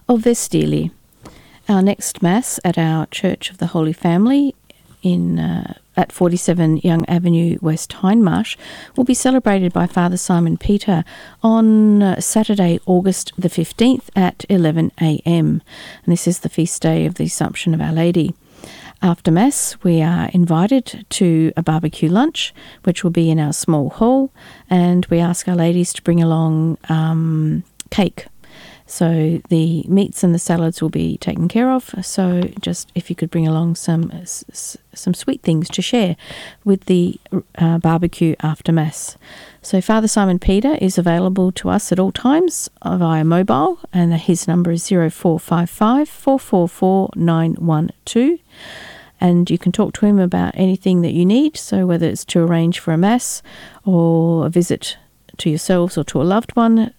of Vestili. Our next Mass at our Church of the Holy Family at 47 Young Avenue, West Hindmarsh, will be celebrated by Father Simon Peter on Saturday, August the 15th at 11 a.m. And this is the feast day of the Assumption of Our Lady. After Mass, we are invited to a barbecue lunch, which will be in our small hall, and we ask our ladies to bring along cake. So the meats and the salads will be taken care of. So just if you could bring along some sweet things to share with the barbecue after Mass. So Father Simon Peter is available to us at all times via mobile, and his number is 0455 444 912. And you can talk to him about anything that you need. So whether it's to arrange for a Mass or a visit to yourselves or to a loved one,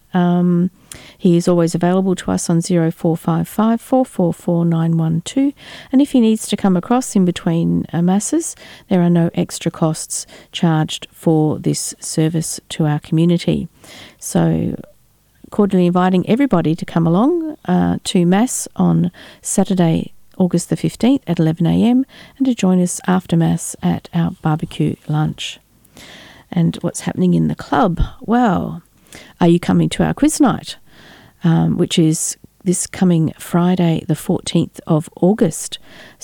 he is always available to us on 0455 444 912. And if he needs to come across in between Masses, there are no extra costs charged for this service to our community. So cordially inviting everybody to come along to Mass on Saturday, August the 15th at 11 a.m. and to join us after Mass at our barbecue lunch. And what's happening in the club? Well, are you coming to our quiz night, which is this coming Friday, the 14th of August?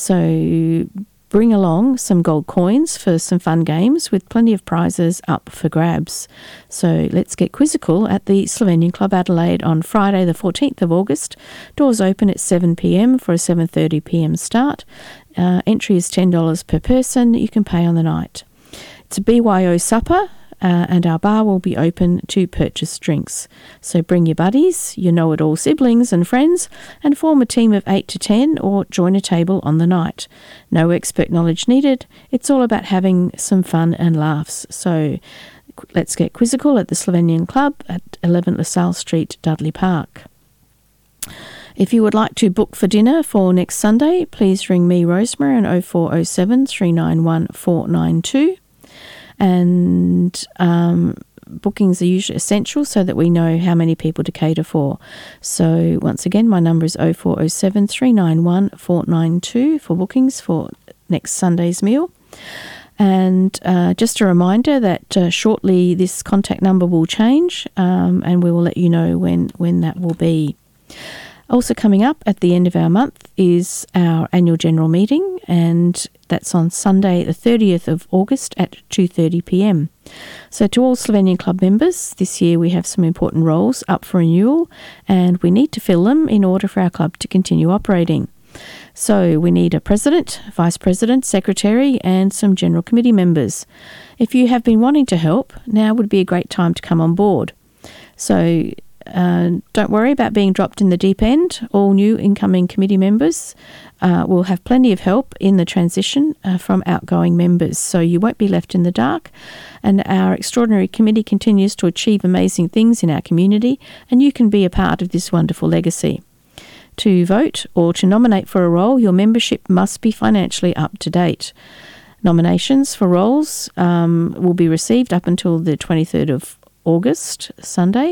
So bring along some gold coins for some fun games with plenty of prizes up for grabs. So let's get quizzical at the Slovenian Club Adelaide on Friday, the 14th of August. Doors open at 7 p.m. for a 7:30 p.m. start. Entry is $10 per person. You can pay on the night. It's a BYO supper. And our bar will be open to purchase drinks. So bring your buddies, your know-it-all siblings and friends, and form a team of 8 to 10 or join a table on the night. No expert knowledge needed. It's all about having some fun and laughs. So let's get quizzical at the Slovenian Club at 11 LaSalle Street, Dudley Park. If you would like to book for dinner for next Sunday, please ring me, Rosemary, on 0407 391 492. And bookings are usually essential so that we know how many people to cater for. So once again, my number is 0407 391 492 for bookings for next Sunday's meal. And just a reminder that shortly this contact number will change, and we will let you know when that will be. Also coming up at the end of our month is our annual general meeting, and that's on Sunday the 30th of August at 2:30 p.m. So to all Slovenian Club members, this year we have some important roles up for renewal, and we need to fill them in order for our club to continue operating. So we need a president, vice president, secretary, and some general committee members. If you have been wanting to help, now would be a great time to come on board. So don't worry about being dropped in the deep end. All new incoming committee members will have plenty of help in the transition from outgoing members, so you won't be left in the dark. And our extraordinary committee continues to achieve amazing things in our community, and you can be a part of this wonderful legacy. To vote or to nominate for a role, your membership must be financially up to date. Nominations for roles will be received up until the 23rd of August, Sunday,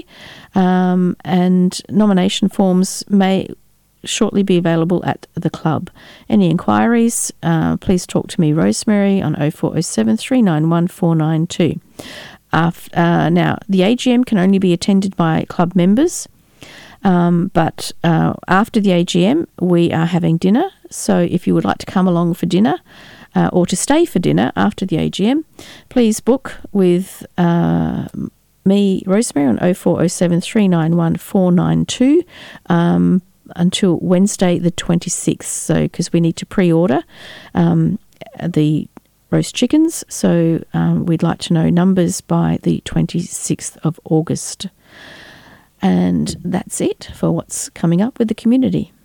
and nomination forms may shortly be available at the club. Any inquiries, please talk to me, Rosemary, on 0407 391 492. Now, the AGM can only be attended by club members, but after the AGM, we are having dinner. So if you would like to come along for dinner, or to stay for dinner after the AGM, please book with me, Rosemary, on 0407 391 492 until Wednesday the 26th. So because we need to pre-order the roast chickens, so we'd like to know numbers by the 26th of August. And that's it for what's coming up with the community.